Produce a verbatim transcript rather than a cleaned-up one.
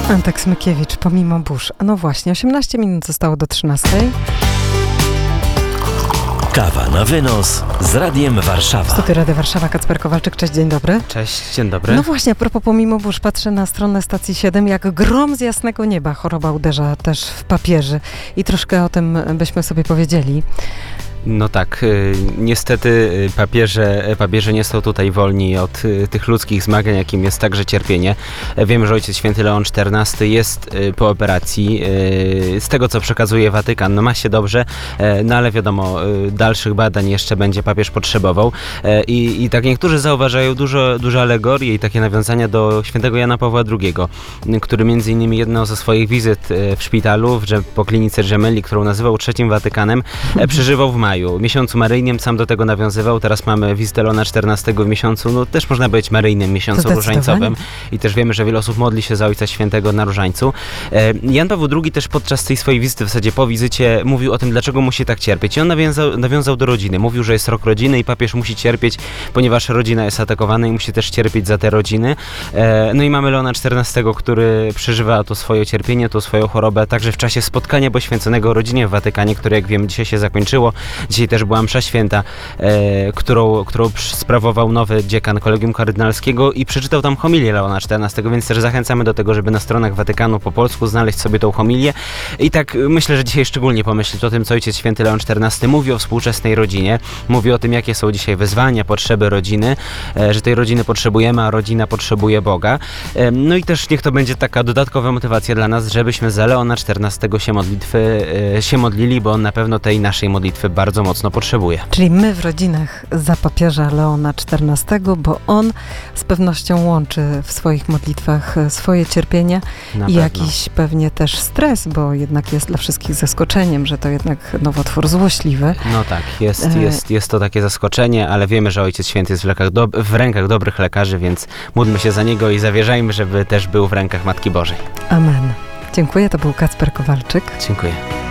Antek Smykiewicz, pomimo burz. No właśnie, osiemnaście minut zostało do trzynastej. Kawa na wynos z Radiem Warszawa. Studio Radia Warszawa, Kacper Kowalczyk, cześć, dzień dobry. Cześć, dzień dobry. No właśnie, a propos pomimo burz, patrzę na stronę stacji siedem, jak grom z jasnego nieba choroba uderza też w papieży. I troszkę o tym byśmy sobie powiedzieli. No tak, y, niestety y, papieże, papieże nie są tutaj wolni od y, tych ludzkich zmagań, jakim jest także cierpienie. E, Wiemy, że Ojciec Święty Leon czternasty jest y, po operacji. Y, z tego, co przekazuje Watykan, no ma się dobrze, e, no ale wiadomo, y, dalszych badań jeszcze będzie papież potrzebował. E, i, I tak niektórzy zauważają dużo, dużo alegorii i takie nawiązania do świętego Jana Pawła drugiego, y, który między innymi jedną ze swoich wizyt y, w szpitalu, w, po klinice Gemelli, którą nazywał trzecim Watykanem, e, przeżywał w maju. Miesiącu maryjnym, sam do tego nawiązywał. Teraz mamy wizytę Leona czternastego w miesiącu, no też można powiedzieć maryjnym, miesiącu różańcowym. I też wiemy, że wiele osób modli się za Ojca Świętego na różańcu. E, Jan Paweł drugi też podczas tej swojej wizyty, w zasadzie po wizycie, mówił o tym, dlaczego musi tak cierpieć. I on nawiązał, nawiązał do rodziny. Mówił, że jest rok rodziny i papież musi cierpieć, ponieważ rodzina jest atakowana i musi też cierpieć za te rodziny. E, no i mamy Leona czternastego, który przeżywa to swoje cierpienie, to swoją chorobę, także w czasie spotkania poświęconego rodzinie w Watykanie, które jak wiemy dzisiaj się zakończyło. Dzisiaj też była msza święta, e, którą, którą sprawował nowy dziekan Kolegium Kardynalskiego i przeczytał tam homilię Leona czternastego, więc też zachęcamy do tego, żeby na stronach Watykanu po polsku znaleźć sobie tą homilię. I tak myślę, że dzisiaj szczególnie pomyśleć o tym, co Ojciec Święty Leon czternasty mówi o współczesnej rodzinie, mówi o tym, jakie są dzisiaj wyzwania, potrzeby rodziny, e, że tej rodziny potrzebujemy, a rodzina potrzebuje Boga. E, no i też niech to będzie taka dodatkowa motywacja dla nas, żebyśmy za Leona czternastego się, modlitwy, e, się modlili, bo on na pewno tej naszej modlitwy bardzo mocno potrzebuje. Czyli my w rodzinach za papieża Leona czternastego, bo on z pewnością łączy w swoich modlitwach swoje cierpienia Na i pewno. jakiś pewnie też stres, bo jednak jest dla wszystkich zaskoczeniem, że to jednak nowotwór złośliwy. No tak, jest, E- jest, jest to takie zaskoczenie, ale wiemy, że Ojciec Święty jest w, lekach do, w rękach dobrych lekarzy, więc módlmy się za niego i zawierzajmy, żeby też był w rękach Matki Bożej. Amen. Dziękuję, to był Kacper Kowalczyk. Dziękuję.